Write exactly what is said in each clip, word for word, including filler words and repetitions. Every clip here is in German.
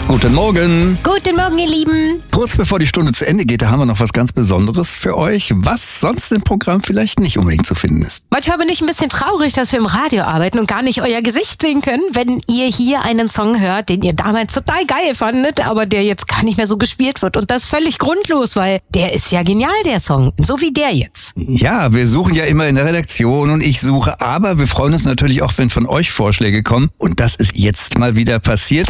Guten Morgen. Guten Morgen, ihr Lieben. Kurz bevor die Stunde zu Ende geht, da haben wir noch was ganz Besonderes für euch, was sonst im Programm vielleicht nicht unbedingt zu finden ist. Manchmal bin ich ein bisschen traurig, dass wir im Radio arbeiten und gar nicht euer Gesicht sehen können, wenn ihr hier einen Song hört, den ihr damals total geil fandet, aber der jetzt gar nicht mehr so gespielt wird. Und das völlig grundlos, weil der ist ja genial, der Song. So wie der jetzt. Ja, wir suchen ja immer in der Redaktion und ich suche, aber wir freuen uns natürlich auch, wenn von euch Vorschläge kommen. Und das ist jetzt mal wieder passiert.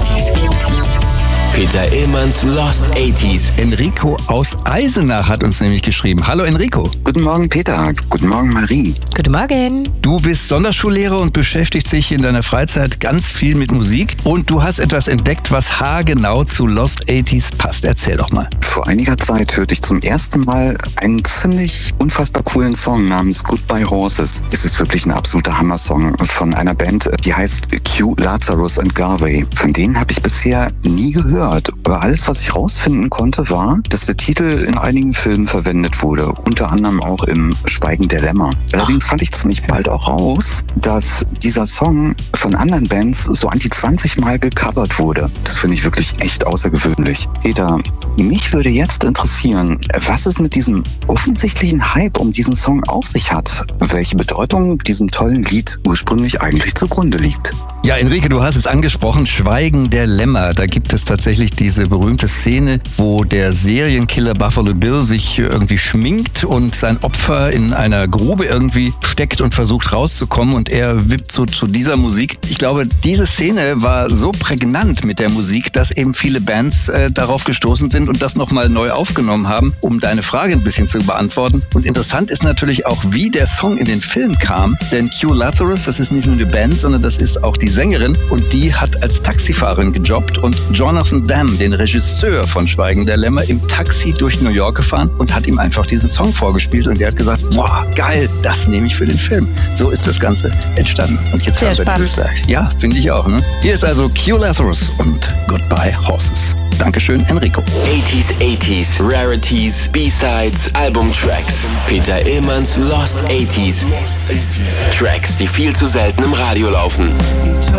Peter Illmanns Lost achtziger. Enrico aus Eisenach hat uns nämlich geschrieben. Hallo Enrico. Guten Morgen Peter, guten Morgen Marie. Guten Morgen. Du bist Sonderschullehrer und beschäftigst dich in deiner Freizeit ganz viel mit Musik. Und du hast etwas entdeckt, was haargenau zu Lost achtziger passt. Erzähl doch mal. Vor einiger Zeit hörte ich zum ersten Mal einen ziemlich unfassbar coolen Song namens Goodbye Horses. Es ist wirklich ein absoluter Hammer-Song von einer Band, die heißt Q, Lazarus and Garvey. Von denen habe ich bisher nie gehört. Aber alles, was ich rausfinden konnte, war, dass der Titel in einigen Filmen verwendet wurde. Unter anderem auch im Schweigen der Lämmer. Allerdings fand ich ziemlich bald auch raus, dass dieser Song von anderen Bands so an die zwanzig Mal gecovert wurde. Das finde ich wirklich echt außergewöhnlich. Peter, mich würde jetzt interessieren, was es mit diesem offensichtlichen Hype um diesen Song auf sich hat. Welche Bedeutung diesem tollen Lied ursprünglich eigentlich zugrunde liegt. Ja, Enrique, du hast es angesprochen, Schweigen der Lämmer. Da gibt es tatsächlich diese berühmte Szene, wo der Serienkiller Buffalo Bill sich irgendwie schminkt und sein Opfer in einer Grube irgendwie steckt und versucht rauszukommen und er wippt so zu dieser Musik. Ich glaube, diese Szene war so prägnant mit der Musik, dass eben viele Bands äh, darauf gestoßen sind und das nochmal neu aufgenommen haben, um deine Frage ein bisschen zu beantworten. Und interessant ist natürlich auch, wie der Song in den Film kam, denn Q Lazarus, das ist nicht nur eine Band, sondern das ist auch die Sängerin und die hat als Taxifahrerin gejobbt und Jonathan Demme, den Regisseur von Schweigen der Lämmer, im Taxi durch New York gefahren und hat ihm einfach diesen Song vorgespielt und der hat gesagt, boah, geil, das nehme ich für den Film. So ist das Ganze entstanden. Und jetzt Sehr hören wir spannend. dieses Werk. Ja, finde ich auch. Ne? Hier ist also Q Lazarus und Goodbye Horses. Dankeschön, Enrico. achtziger, achtziger, Rarities, B-Sides, Albumtracks. Peter Illmanns Lost achtziger. Tracks, die viel zu selten im Radio laufen.